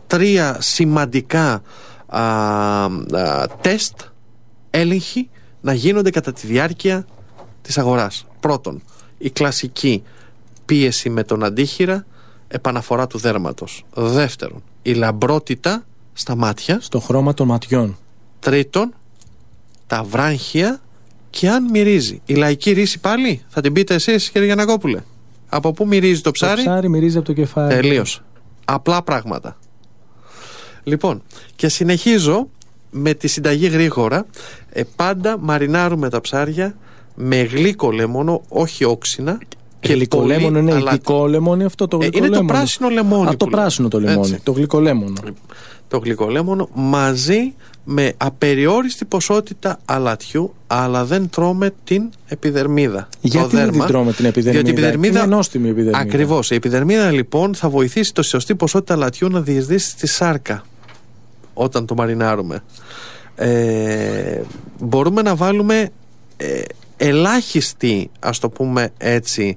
3 σημαντικά τεστ, έλεγχοι να γίνονται κατά τη διάρκεια της αγοράς. Πρώτον, η κλασική πίεση με τον αντίχειρα, επαναφορά του δέρματος. Δεύτερον, η λαμπρότητα στα μάτια, στο χρώμα των ματιών. Τρίτον, τα βράγχια και αν μυρίζει. Η λαϊκή ρίση πάλι, θα την πείτε εσείς, κύριε Γιαννακόπουλε? Από πού μυρίζει το ψάρι? Το ψάρι μυρίζει από το κεφάλι. Τελείως. Απλά πράγματα. Λοιπόν, και συνεχίζω με τη συνταγή γρήγορα. Πάντα μαρινάρουμε τα ψάρια με γλύκο λέμονο, όχι όξινα. Και γλυκό λέμονο είναι ειδικό λεμόνι αυτό? Το γλυκό είναι το πράσινο λεμόνι. Το πράσινο το λεμόνι, έτσι. Το γλυκό λέμονο. Το γλυκό λέμονο μαζί με απεριόριστη ποσότητα αλατιού, αλλά δεν τρώμε την επιδερμίδα. Γιατί δεν την τρώμε την επιδερμίδα? Γιατί η επιδερμίδα, είναι νόστιμη η επιδερμίδα. Ακριβώς. Η επιδερμίδα λοιπόν θα βοηθήσει το σωστή ποσότητα αλατιού να διεισδύσει στη σάρκα όταν το μαρινάρουμε. Μπορούμε να βάλουμε ελάχιστη, ας το πούμε έτσι,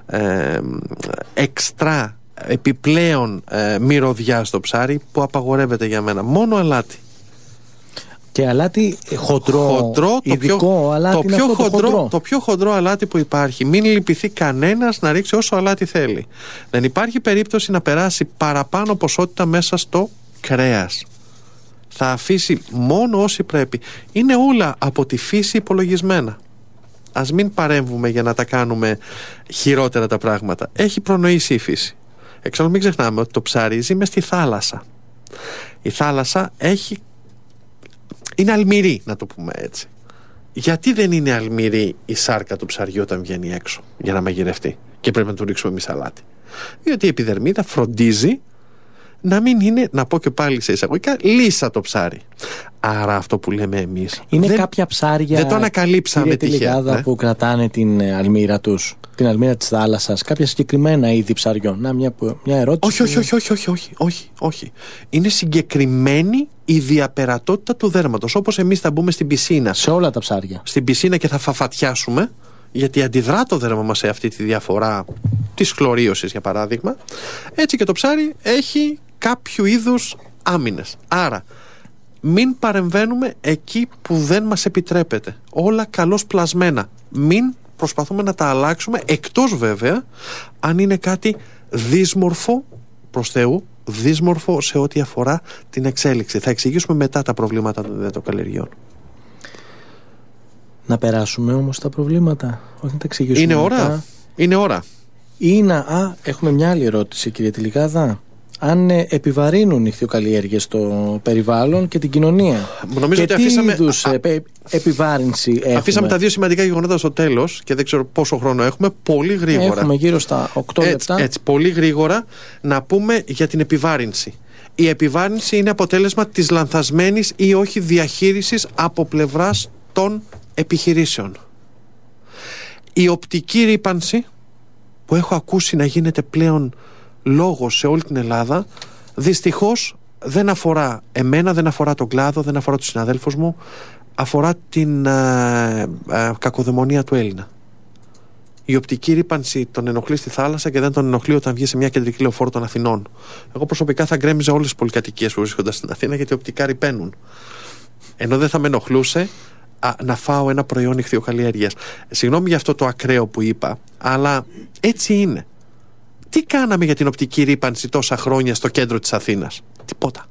εξτρά, επιπλέον μυρωδιά στο ψάρι, που απαγορεύεται για μένα. Μόνο αλάτι. Και αλάτι χοντρό, ειδικό αλάτι, το πιο χοντρό αλάτι που υπάρχει. Μην λυπηθεί κανένας να ρίξει όσο αλάτι θέλει. Δεν υπάρχει περίπτωση να περάσει παραπάνω ποσότητα μέσα στο κρέας. Θα αφήσει μόνο όσοι πρέπει. Είναι όλα από τη φύση υπολογισμένα. Ας μην παρέμβουμε για να τα κάνουμε χειρότερα τα πράγματα. Έχει προνοήσει η φύση. Εξάλλου μην ξεχνάμε ότι το ψάρι ζει μες στη θάλασσα. Η θάλασσα είναι αλμυρή, να το πούμε έτσι. Γιατί δεν είναι αλμυρή η σάρκα του ψαριού όταν βγαίνει έξω για να μαγειρευτεί και πρέπει να του ρίξουμε εμείς αλάτι? Διότι η επιδερμίδα φροντίζει να μην είναι, να πω και πάλι σε εισαγωγικά, λύσα το ψάρι. Άρα αυτό που λέμε εμείς είναι κάποια ψάρια, δεν το ανακαλύψαμε τυχαία, που κρατάνε την αλμύρα τους, την αλμύρα της θάλασσας, κάποια συγκεκριμένα είδη ψαριών? Να, μια ερώτηση. Όχι. Είναι συγκεκριμένη η διαπερατότητα του δέρματος. Όπως εμείς θα μπούμε στην πισίνα, σε όλα τα ψάρια, στην πισίνα, και θα φαφατιάσουμε, γιατί αντιδρά το δέρμα μας σε αυτή τη διαφορά της χλωρίωσης, για παράδειγμα, έτσι και το ψάρι έχει κάποιο είδους άμυνες. Άρα μην παρεμβαίνουμε εκεί που δεν μας επιτρέπεται. Όλα καλώς πλασμένα. Μην προσπαθούμε να τα αλλάξουμε, εκτός βέβαια αν είναι κάτι δύσμορφο, προς Θεού, δύσμορφο σε ό,τι αφορά την εξέλιξη. Θα εξηγήσουμε μετά τα προβλήματα των υδατοκαλλιεργειών. Να περάσουμε όμως τα προβλήματα, όχι να τα εξηγήσουμε. Είναι ώρα. Έχουμε μια άλλη ερώτηση, κύριε Τιλικάδα. Αν επιβαρύνουν οι ιχθυοκαλλιέργειες το περιβάλλον και την κοινωνία. Νομίζω και ότι τι είδους επιβάρυνση έχουμε? Αφήσαμε τα δύο σημαντικά γεγονότα στο τέλος και δεν ξέρω πόσο χρόνο έχουμε. Πολύ γρήγορα. Έχουμε γύρω στα 8 λεπτά. Έτσι, πολύ γρήγορα να πούμε για την επιβάρυνση. Η επιβάρυνση είναι αποτέλεσμα της λανθασμένης ή όχι διαχείρισης από πλευράς των επιχειρήσεων. Η οπτική ρύπανση, που έχω ακούσει να γίνεται πλέον λόγος σε όλη την Ελλάδα, δυστυχώς δεν αφορά εμένα, δεν αφορά τον κλάδο, δεν αφορά τους συναδέλφους μου, αφορά την κακοδαιμονία του Έλληνα. Η οπτική ρύπανση τον ενοχλεί στη θάλασσα και δεν τον ενοχλεί όταν βγει σε μια κεντρική λεωφόρο των Αθηνών. Εγώ προσωπικά θα γκρέμιζα όλες τις πολυκατοικίες που βρίσκονται στην Αθήνα, γιατί οπτικά ρυπαίνουν. Ενώ δεν θα με ενοχλούσε να φάω ένα προϊόν ιχθυοκαλλιέργειας. Συγγνώμη για αυτό το ακραίο που είπα, αλλά έτσι είναι. Τι κάναμε για την οπτική ρύπανση τόσα χρόνια στο κέντρο της Αθήνας? Τίποτα.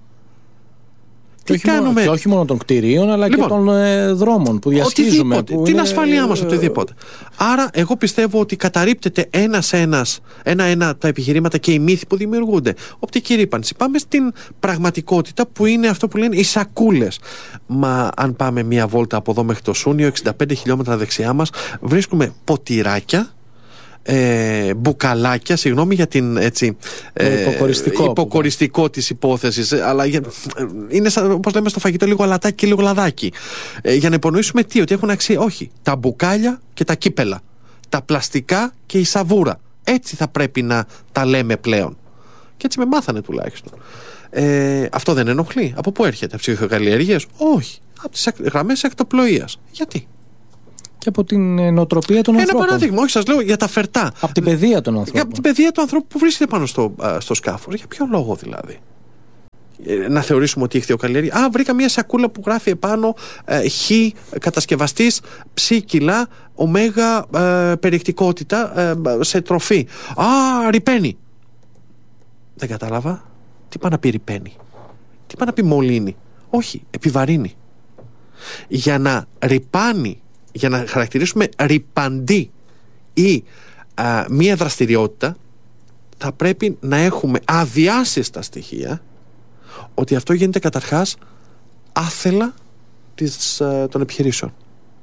Και όχι μόνο των κτηρίων, αλλά και των δρόμων που διασχίζουμε. Την ασφαλεία μας, οτιδήποτε. Άρα εγώ πιστεύω ότι καταρρίπτεται ένα-ένα τα επιχειρήματα και οι μύθοι που δημιουργούνται. Οπτική ρύπανση. Πάμε στην πραγματικότητα που είναι αυτό που λένε οι σακούλες. Μα αν πάμε μία βόλτα από εδώ μέχρι το Σούνιο, 65 χιλιόμετρα δεξιά μας, βρίσκουμε ποτηράκια, μπουκαλάκια, συγγνώμη για την υποκοριστικό της υπόθεσης, αλλά είναι σαν, όπως λέμε στο φαγητό, λίγο αλατάκι και λίγο λαδάκι, για να υπονοήσουμε ότι έχουν αξία. Όχι, τα μπουκάλια και τα κύπελα, τα πλαστικά και η σαβούρα, έτσι θα πρέπει να τα λέμε πλέον, και έτσι με μάθανε τουλάχιστον. Αυτό δεν ενοχλεί? Από πού έρχεται? Από τις ιχθυοκαλλιέργειες? Όχι, από τις γραμμές ακτοπλοείας. Γιατί? Και από την νοοτροπία των ανθρώπων. Ένα παράδειγμα, όχι, σας λέω για τα φερτά. Από την παιδεία των ανθρώπων. Από την παιδεία του ανθρώπου που βρίσκεται πάνω στο σκάφος. Για ποιο λόγο δηλαδή? να θεωρήσουμε ότι η ηχθειοκαλλιέργεια. Βρήκα μια σακούλα που γράφει επάνω Χ κατασκευαστής, Ψ κιλά, ωμέγα περιεκτικότητα σε τροφή. Ρυπαίνει. Δεν κατάλαβα. Τι πάει να πει ρυπαίνει? Τι πάει να πει μολύνει? Όχι, επιβαρύνει. Για να ρυπάνει, για να χαρακτηρίσουμε ρυπαντή ή μία δραστηριότητα, θα πρέπει να έχουμε αδιάσυστα στοιχεία ότι αυτό γίνεται καταρχάς άθελα των επιχειρήσεων.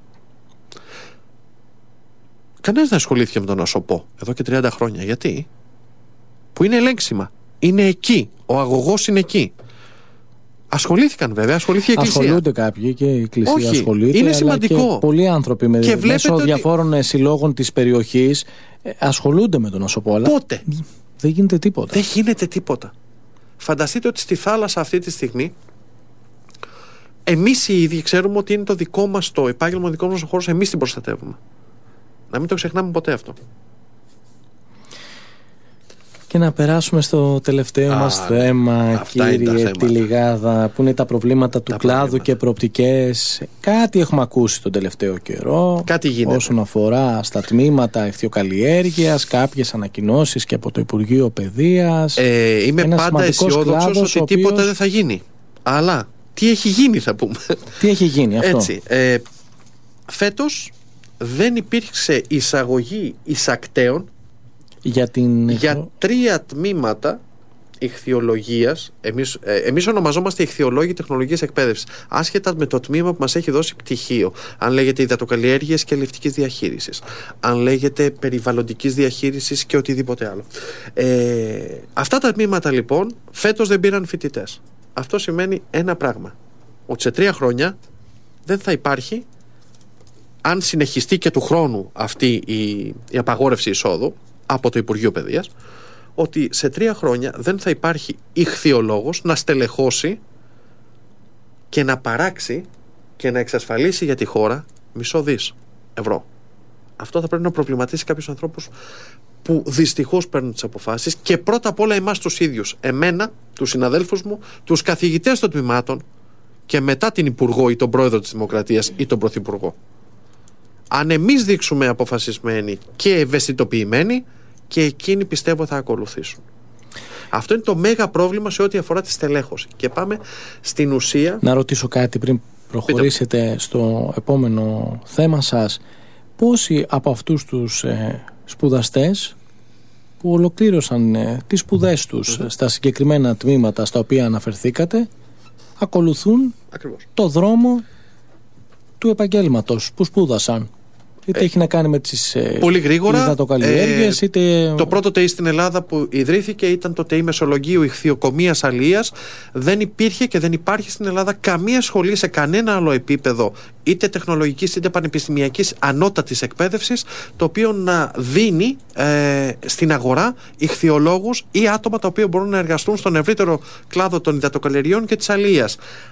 Κανένας δεν ασχολήθηκε με τον νοσοπό εδώ και 30 χρόνια. Γιατί? Που είναι ελέγξιμα. Είναι εκεί. Ο αγωγός είναι εκεί. Ασχολήθηκαν βέβαια, ασχολήθηκε η Εκκλησία. Ασχολούνται κάποιοι και η Εκκλησία ασχολείται. Είναι σημαντικό. Και πολλοί άνθρωποι μέσω διαφόρων συλλόγων της περιοχής ασχολούνται με τον νοσοπό. Πότε? Δεν γίνεται τίποτα. Δεν γίνεται τίποτα. Φανταστείτε ότι στη θάλασσα αυτή τη στιγμή εμείς οι ίδιοι ξέρουμε ότι είναι το δικό μας το επάγγελμα, ο δικός μας ο χώρος, εμείς την προστατεύουμε. Να μην το ξεχνάμε ποτέ αυτό. Και να περάσουμε στο τελευταίο μας θέμα, κύριε Τιλιγάδα, που είναι τα προβλήματα του κλάδου και προοπτικές. Κάτι έχουμε ακούσει τον τελευταίο καιρό. Κάτι γίνεται. Όσον αφορά στα τμήματα ηχθειοκαλλιέργειας, κάποιες ανακοινώσεις και από το Υπουργείο Παιδείας. Είμαι πάντα αισιόδοξος ότι τίποτα δεν θα γίνει. Αλλά τι έχει γίνει, θα πούμε. Τι έχει γίνει αυτό? Έτσι, φέτος δεν υπήρξε εισαγωγή εισακτέων για 3 τμήματα ηχθειολογίας. Εμείς ονομαζόμαστε ηχθειολόγοι τεχνολογίας εκπαίδευσης, άσχετα με το τμήμα που μας έχει δώσει πτυχίο. Αν λέγεται υδατοκαλλιέργειας και αλληλευτικής διαχείρισης, αν λέγεται περιβαλλοντικής διαχείρισης και οτιδήποτε άλλο. Αυτά τα τμήματα λοιπόν φέτος δεν πήραν φοιτητές. Αυτό σημαίνει ένα πράγμα, ότι σε 3 χρόνια δεν θα υπάρχει, αν συνεχιστεί και του χρόνου αυτή η απαγόρευση εισόδου από το Υπουργείο Παιδείας, ότι σε 3 χρόνια δεν θα υπάρχει ηχθειολόγος να στελεχώσει και να παράξει και να εξασφαλίσει για τη χώρα μισό δις ευρώ. Αυτό θα πρέπει να προβληματίσει κάποιους ανθρώπους που δυστυχώς παίρνουν τις αποφάσεις, και πρώτα απ' όλα εμάς τους ίδιους, εμένα, τους συναδέλφους μου, τους καθηγητές των τμήματων, και μετά την Υπουργό ή τον Πρόεδρο της Δημοκρατίας ή τον Πρωθυπουργό. Αν εμείς δείξουμε αποφασισμένοι και ευαισθητοποιημένοι, και εκείνοι πιστεύω θα ακολουθήσουν. Αυτό είναι το μέγα πρόβλημα σε ό,τι αφορά τη στελέχωση. Και πάμε στην ουσία. Να ρωτήσω κάτι πριν προχωρήσετε στο επόμενο θέμα σας. Πόσοι από αυτούς τους σπουδαστές που ολοκλήρωσαν τις σπουδές τους στα συγκεκριμένα τμήματα στα οποία αναφερθήκατε ακολουθούν το δρόμο του επαγγέλματος που σπούδασαν? Είτε έχει να κάνει με τις πολύ γρήγορα, υδατοκαλλιέργειες, είτε... Το πρώτο ΤΕΙ στην Ελλάδα που ιδρύθηκε ήταν το ΤΕΙ Μεσολογγίου Ηχθειοκομείας Αλίας. Δεν υπήρχε και δεν υπάρχει στην Ελλάδα καμία σχολή σε κανένα άλλο επίπεδο, είτε τεχνολογικής είτε πανεπιστημιακής ανώτατης εκπαίδευσης, το οποίο να δίνει στην αγορά ηχθειολόγους ή άτομα τα οποία μπορούν να εργαστούν στον ευρύτερο κλάδο των υδατοκαλλιεργειών και της αλίας.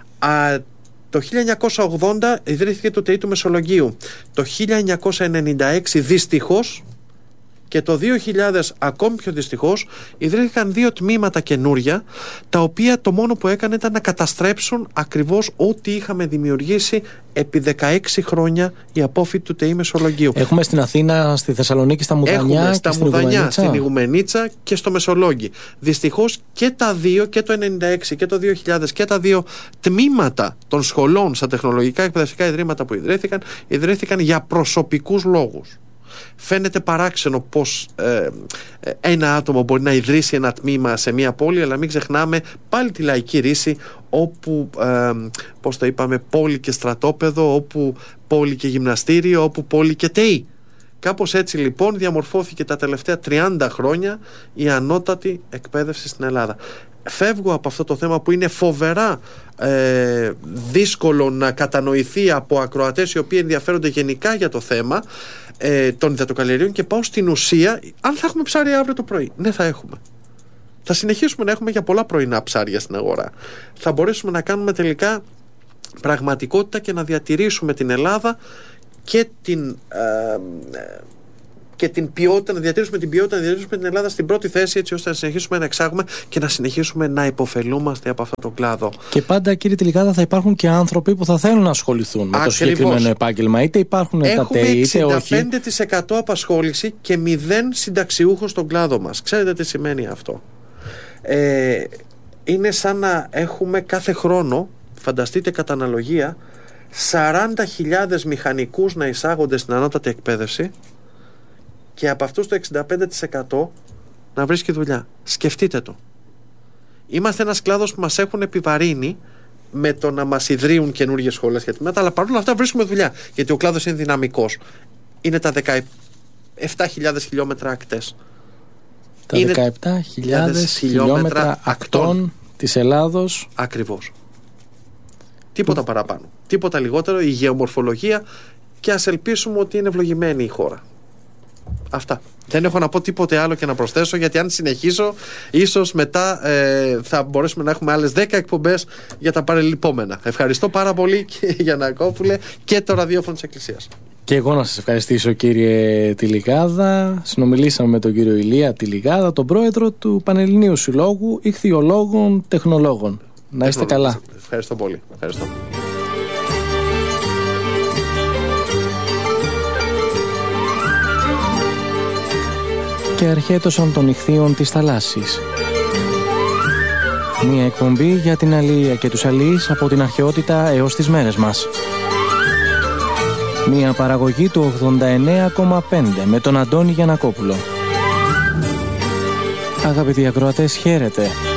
Το 1980 ιδρύθηκε το ΤΕΙ του Μεσολογγίου. Το 1996 δυστυχώς, και το 2000 ακόμη πιο δυστυχώς, ιδρύθηκαν 2 τμήματα καινούρια, τα οποία το μόνο που έκανε ήταν να καταστρέψουν ακριβώς ό,τι είχαμε δημιουργήσει επί 16 χρόνια οι απόφοιτοι του ΤΕΙ Μεσολογγίου. Έχουμε στην Αθήνα, στη Θεσσαλονίκη, στα Μουδανιά. Έχουμε στα Μουδανιά, στην Ιγουμενίτσα και στο Μεσολόγγι. Δυστυχώς και τα 2, και το 1996 και το 2000, και τα 2 τμήματα των σχολών στα τεχνολογικά εκπαιδευτικά ιδρύματα που ιδρύθηκαν για προσωπικούς λόγους. Φαίνεται παράξενο πως ένα άτομο μπορεί να ιδρύσει ένα τμήμα σε μια πόλη, αλλά μην ξεχνάμε πάλι τη λαϊκή ρίση, όπου πώς το είπαμε, πόλη και στρατόπεδο, όπου πόλη και γυμναστήριο, όπου πόλη και ΤΕΙ. Κάπως έτσι λοιπόν διαμορφώθηκε τα τελευταία 30 χρόνια η ανώτατη εκπαίδευση στην Ελλάδα. Φεύγω από αυτό το θέμα που είναι φοβερά δύσκολο να κατανοηθεί από ακροατές οι οποίοι ενδιαφέρονται γενικά για το θέμα των υδατοκαλλιεργειών, και πάω στην ουσία. Αν θα έχουμε ψάρι αύριο το πρωί? Ναι, θα έχουμε. Θα συνεχίσουμε να έχουμε για πολλά πρωινά ψάρια στην αγορά. Θα μπορέσουμε να κάνουμε τελικά πραγματικότητα και να διατηρήσουμε την Ελλάδα και την και την ποιότητα, να διατηρήσουμε την ποιότητα, να διατηρήσουμε την Ελλάδα στην πρώτη θέση, έτσι ώστε να συνεχίσουμε να εξάγουμε και να συνεχίσουμε να υποφελούμαστε από αυτόν τον κλάδο. Και πάντα, κύριε Τηλικάδα, θα υπάρχουν και άνθρωποι που θα θέλουν να ασχοληθούν με το συγκεκριμένο επάγγελμα. Είτε υπάρχουν τα ΤΕΙ, είτε όχι. Έχουμε 65% απασχόληση και 0 συνταξιούχους στον κλάδο μας. Ξέρετε τι σημαίνει αυτό? Είναι σαν να έχουμε κάθε χρόνο, φανταστείτε κατά αναλογία, 40.000 μηχανικούς να εισάγονται στην ανώτατη εκπαίδευση και από αυτούς το 65% να βρίσκει δουλειά. Σκεφτείτε το. Είμαστε ένας κλάδος που μας έχουν επιβαρύνει με το να μας ιδρύουν καινούργιες σχολές και τμήματα, αλλά παρόλα αυτά βρίσκουμε δουλειά, γιατί ο κλάδος είναι δυναμικός. Είναι τα 17.000 χιλιόμετρα ακτές. Τα 17.000 χιλιόμετρα ακτών της Ελλάδος. Ακριβώς. Τίποτα παραπάνω. Τίποτα λιγότερο. Η γεωμορφολογία, και ας ελπίσουμε ότι είναι ευλογημένη η χώρα. Αυτά. Δεν έχω να πω τίποτε άλλο και να προσθέσω, γιατί αν συνεχίσω, ίσως μετά θα μπορέσουμε να έχουμε άλλες 10 εκπομπές για τα παρελειπόμενα. Ευχαριστώ πάρα πολύ, κύριε Γιαννακόπουλε, και το ραδιόφωνο της Εκκλησίας. Και εγώ να σας ευχαριστήσω, κύριε Τηλικάδα. Συνομιλήσαμε με τον κύριο Ηλία Τηλικάδα, τον πρόεδρο του Πανελληνίου Συλλόγου Ιχθυολόγων Τεχνολόγων. Να είστε καλά. Ευχαριστώ πολύ. Ευχαριστώ. Και αρχέτωσαν των ιχθύων της θαλάσσης. Μία εκπομπή για την αλία και τους αλίεις από την αρχαιότητα έως τις μέρες μας. Μία παραγωγή του 89,5 με τον Αντώνη Γιαννακόπουλο. Αγαπητοί ακροατές, χαίρετε.